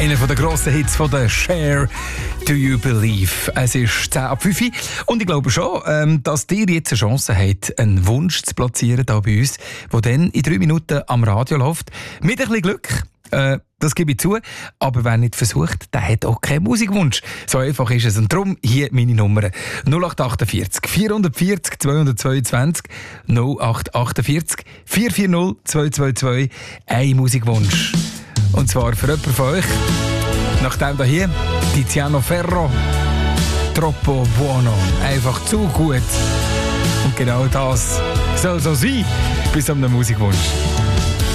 Einer der grossen Hits von der Cher, «Do You Believe?». Es ist 10 ab 5 und ich glaube schon, dass ihr jetzt eine Chance habt, einen Wunsch zu platzieren hier bei uns, der dann in 3 Minuten am Radio läuft. Mit ein bisschen Glück, das gebe ich zu, aber wer nicht versucht, der hat auch keinen Musikwunsch. So einfach ist es. Und darum hier meine Nummer 0848 440 222 0848 440 222. Ein Musikwunsch. Und zwar für jemanden von euch. Nach dem hier, Tiziano Ferro. Troppo buono. Einfach zu gut. Und genau das soll so sein, bis zu einem Musikwunsch.